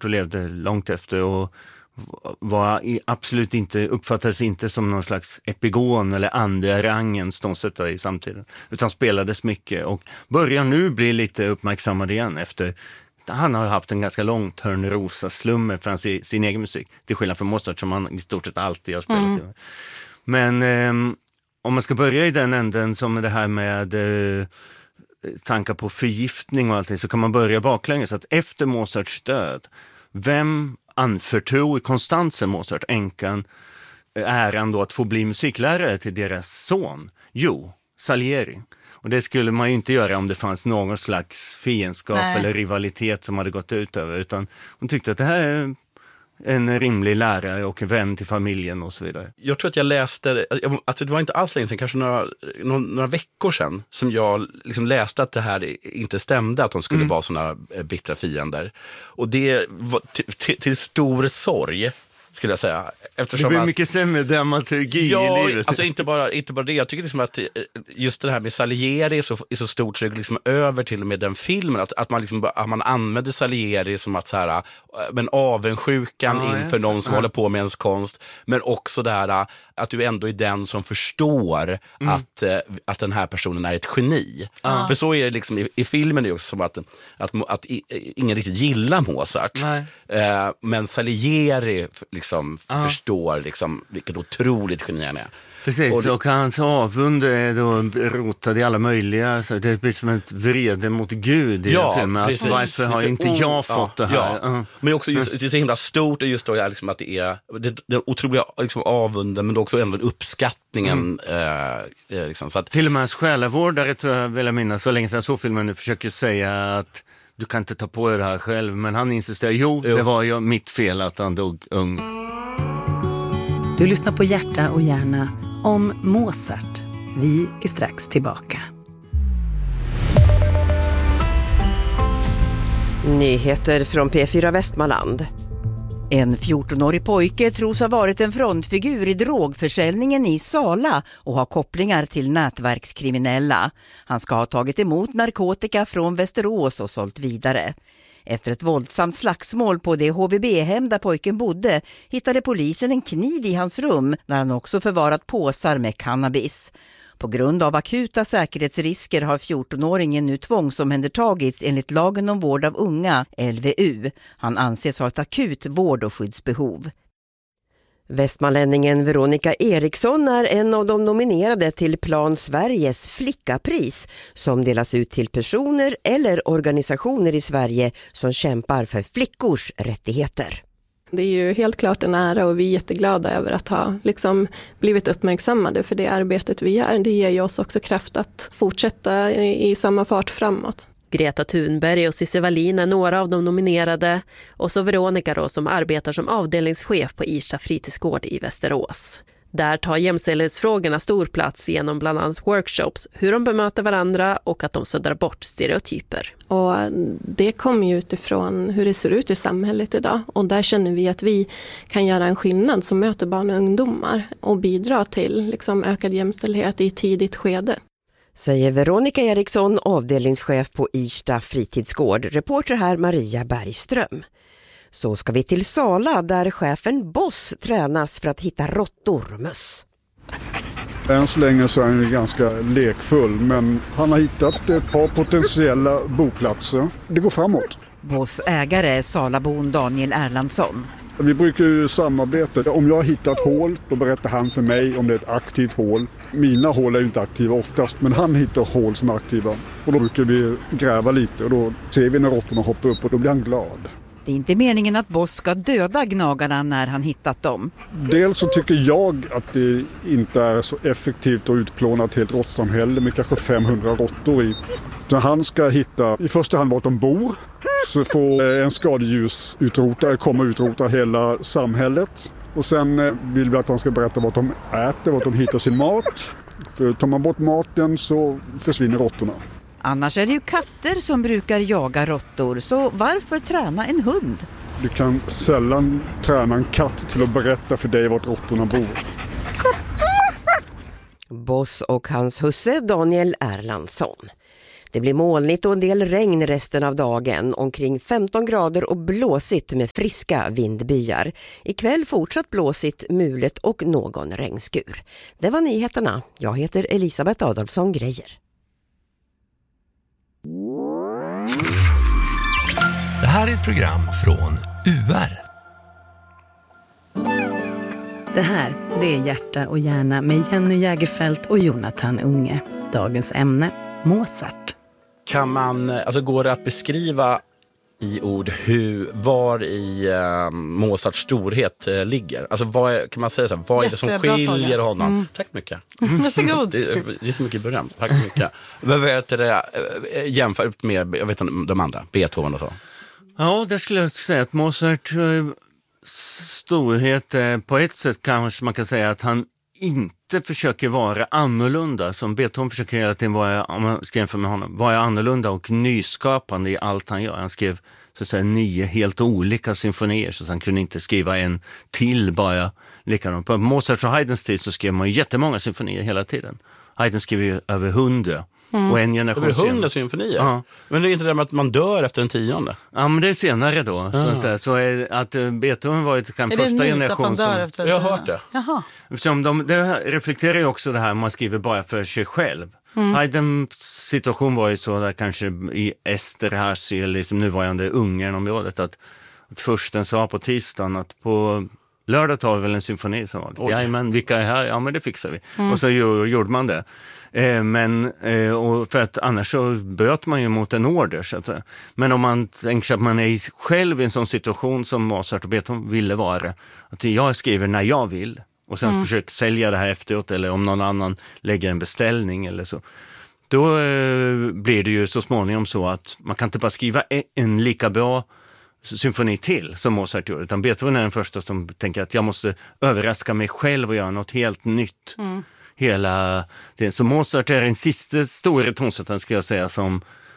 Mozart och levde långt efter och uppfattades inte som någon slags epigon eller andra rangens tonsättare i samtiden, utan spelades mycket och börjar nu bli lite uppmärksammad igen efter han har haft en ganska lång Törnrosa-slummer för sin egen musik, till skillnad från Mozart som han i stort sett alltid har spelat. Men om man ska börja i den änden som det här med tankar på förgiftning och allting, så kan man börja baklänges. Så att efter Mozarts död, vem anförtror Konstanze Mozart, änkan, äran då att få bli musiklärare till deras son? Jo, Salieri. Och det skulle man ju inte göra om det fanns någon slags fiendskap eller rivalitet som hade gått ut över, utan hon tyckte att det här är en rimlig lärare och vän till familjen och så vidare. Jag tror att jag läste, alltså det var inte alls länge sedan, kanske några veckor sedan, som jag liksom läste att det här inte stämde, att de skulle vara såna bittra fiender. Och det var till stor sorg, skulle jag säga. Eftersom det blir mycket sämre dramaturgi i livet. Alltså inte bara det. Jag tycker liksom att just det här med Salieri är så stort, så det liksom över till och med den filmen. Att man använder Salieri som att så här, men avundsjukan inför någon som håller på med ens konst. Men också det här att du ändå är den som förstår att den här personen är ett geni. För så är det liksom i filmen, är det också som att ingen riktigt gillar Mozart. Men Salieri liksom förstår liksom vilket otroligt geni han är. Precis, och hans avund är då rotad i alla möjliga, så det blir som ett vrede mot Gud i filmen. Att varför har inte jag fått det här? Men också just, det är så himla stort, och just då liksom att det är den otroliga liksom avunden, men också ändå uppskattningen. Liksom, så att, till och med hans själavårdare, tror jag vill jag minnas, så länge sedan så filmen nu försöker säga att du kan inte ta på dig det här själv, men han insisterar, det var ju mitt fel att han dog ung. Du lyssnar på Hjärta och hjärna om Mozart. Vi är strax tillbaka. Nyheter från P4 Västmanland. En 14-årig pojke tros ha varit en frontfigur i drogförsäljningen i Sala och har kopplingar till nätverkskriminella. Han ska ha tagit emot narkotika från Västerås och sålt vidare. Efter ett våldsamt slagsmål på det HVB-hem där pojken bodde hittade polisen en kniv i hans rum, när han också förvarat påsar med cannabis. På grund av akuta säkerhetsrisker har 14-åringen nu tvångsomhändertagits enligt lagen om vård av unga, LVU. Han anses ha ett akut vård- och skyddsbehov. Västmanlänningen Veronica Eriksson är en av de nominerade till Plan Sveriges flickapris, som delas ut till personer eller organisationer i Sverige som kämpar för flickors rättigheter. Det är ju helt klart en ära, och vi är jätteglada över att ha blivit uppmärksammade för det arbetet vi gör. Det ger ju oss också kraft att fortsätta i samma fart framåt. Greta Thunberg och Cissi Wallin är några av de nominerade, och så Veronica då, som arbetar som avdelningschef på Irsta fritidsgård i Västerås. Där tar jämställdhetsfrågorna stor plats genom bland annat workshops, hur de bemöter varandra och att de suddar bort stereotyper. Och det kommer ju utifrån hur det ser ut i samhället idag, och där känner vi att vi kan göra en skillnad som möter barn och ungdomar och bidra till ökad jämställdhet i tidigt skede. Säger Veronica Eriksson, avdelningschef på Irsta fritidsgård. Reporter här Maria Bergström. Så ska vi till Sala där chefen Boss tränas för att hitta råttor och möss. Än så länge så är han ganska lekfull, men han har hittat ett par potentiella boplatser. Det går framåt. Boss ägare är Salabon Daniel Erlandsson. Vi brukar ju samarbeta. Om jag har hittat hål, då berättar han för mig om det är ett aktivt hål. Mina hål är ju inte aktiva oftast, men han hittar hål som är aktiva. Och då brukar vi gräva lite, och då ser vi när råttorna hoppar upp, och då blir han glad. Det är inte meningen att Boss ska döda gnagarna när han hittat dem. Dels så tycker jag att det inte är så effektivt att utplåna ett helt råttsamhälle med kanske 500 råttor i. Så han ska hitta i första hand vart de bor, så får en skadedjursutrotare komma och utrota hela samhället. Och sen vill vi att han ska berätta vad de äter, vad de hittar sin mat. För tar man bort maten så försvinner råttorna. Annars är det ju katter som brukar jaga råttor, så varför träna en hund? Du kan sällan träna en katt till att berätta för dig vart råttorna bor. Boss och hans husse Daniel Erlandsson. Det blir molnigt och en del regn resten av dagen. Omkring 15 grader och blåsigt med friska vindbyar. Ikväll fortsatt blåsigt, mulet och någon regnskur. Det var nyheterna. Jag heter Elisabeth Adolfsson Grejer. Det här är ett program från UR. Det här, det är Hjärta och hjärna med Jenny Jägerfelt och Jonathan Unge. Dagens ämne, Mozart. Kan man, alltså går det att beskriva i ord var i Mozarts storhet ligger? Alltså kan man säga så här, vad är det som skiljer honom? Tack mycket. Varsågod. Det är så mycket beröm. Tack mycket. Vad vet det jämfört med, jag vet inte, de andra, Beethoven och så? Ja, där skulle jag säga att Mozart storhet på ett sätt kanske man kan säga att han inte försöker vara annorlunda som Beethoven försöker hela tiden vara, om man ska jämföra med honom, vara annorlunda och nyskapande i allt han gör. Han skrev så att säga 9 helt olika symfonier så han kunde inte skriva en till bara likadant. På Mozarts och Haydns tid så skrev man ju jättemånga symfonier hela tiden. Haydn skrev ju över 100. Och en generation över 100 symfonier? Ja. Men det är inte det med att man dör efter en 10:e? Ja, men det är senare då. Så är att Beethoven var ju den första generation som... Jag har hört det. Jaha. Som det reflekterar ju också det här man skriver bara för sig själv. Haydns situation var ju så där kanske i Esterházy eller liksom nuvarande Ungern-området att försten sa på tisdagen att på lördag tar vi väl en symfoni som var lite, ja men vilka är här? Ja men det fixar vi. Och så gjorde man det. Och för att annars så bröt man ju mot en order så att säga. Men om man tänker sig att man är själv i en sån situation som Mozart och Beethoven ville vara, att jag skriver när jag vill och sen försöker sälja det här efteråt eller om någon annan lägger en beställning eller så, då blir det ju så småningom så att man kan inte bara skriva en lika bra symfoni till som Mozart gjorde, utan Beethoven är den första som tänker att jag måste överraska mig själv och göra något helt nytt. Hela det. Så Mozart är den sista stora tonsättaren ska jag säga som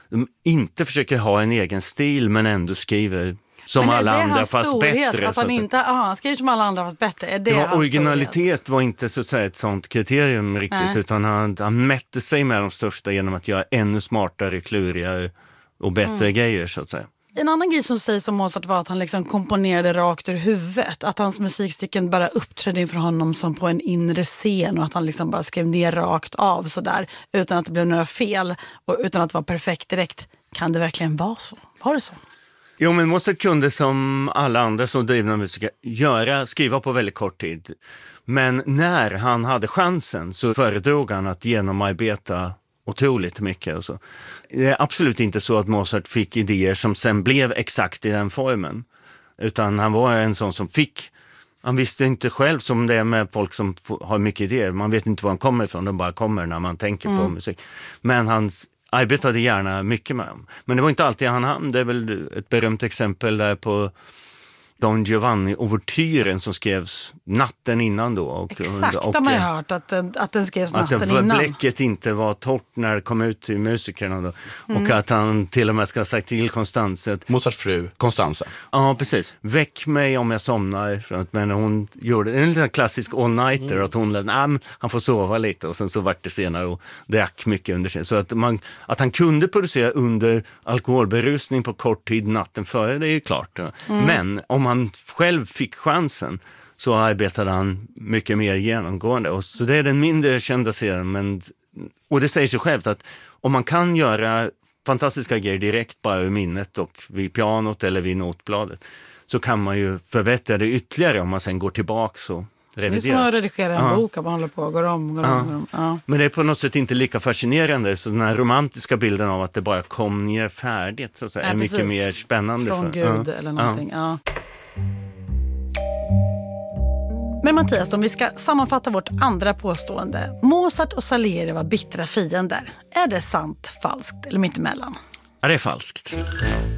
inte försöker ha en egen stil men ändå skriver som alla andra fast bättre. Att han inte, han skriver som alla andra fast bättre. Är det hans originalitet storhet? Var inte så att säga ett sånt kriterium riktigt utan han mätte sig med de största genom att göra ännu smartare, klurigare och bättre grejer så att säga. En annan grej som sägs om Mozart var att han liksom komponerade rakt ur huvudet. Att hans musikstycken bara uppträdde inför honom som på en inre scen och att han liksom bara skrev ner rakt av sådär utan att det blev några fel och utan att vara perfekt direkt. Kan det verkligen vara så? Var det så? Jo, men Mozart kunde som alla andra som drivna musiker skriva på väldigt kort tid. Men när han hade chansen så föredrog han att genomarbeta otroligt mycket och så. Det är absolut inte så att Mozart fick idéer som sen blev exakt i den formen. Utan han var en sån som han visste inte själv som det är med folk som har mycket idéer. Man vet inte var han kommer ifrån, de bara kommer när man tänker på musik. Men han arbetade gärna mycket med dem. Men det var inte alltid han. Det är väl ett berömt exempel där på Don Giovanni-overtyren som skrevs natten innan då. Exakt, har man ju hört att den skrevs natten innan. Att bläcket inte var torrt när det kom ut till musikerna då. Och att han till och med ska ha sagt till Constanze. Mozarts fru, Constanze. Ja, precis. Väck mig om jag somnar. Men hon gjorde en liten klassisk all-nighter. Att hon han får sova lite. Och sen så vart det senare och drack mycket under sig. Så att han kunde producera under alkoholberusning på kort tid natten före, det är ju klart. Men om han själv fick chansen så arbetade han mycket mer genomgående. Och så det är den mindre kända serien. Och det säger sig självt att om man kan göra fantastiska grejer direkt bara ur minnet och vid pianot eller vid notbladet så kan man ju förbättra det ytterligare om man sen går tillbaka och reviderar. Det är som att redigera en bok och man håller på och går om. Ja. Men det är på något sätt inte lika fascinerande. Så den här romantiska bilden av att det bara kom ner färdigt så att säga, är mycket mer spännande. Från Gud eller någonting. Ja. Men Mattias, om vi ska sammanfatta vårt andra påstående. Mozart och Salieri var bittra fiender. Är det sant, falskt eller mittemellan? Ja, det är falskt.